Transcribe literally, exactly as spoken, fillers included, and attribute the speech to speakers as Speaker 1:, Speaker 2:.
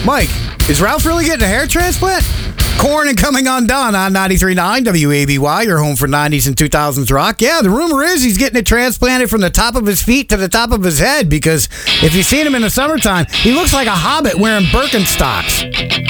Speaker 1: Mike, is Ralph really getting a hair transplant? Corn and Coming Undone on ninety-three point nine W A B Y, your home for nineties and two thousands rock. Yeah, the rumor is he's getting it transplanted from the top of his feet to the top of his head, because if you've seen him in the summertime, he looks like a hobbit wearing Birkenstocks.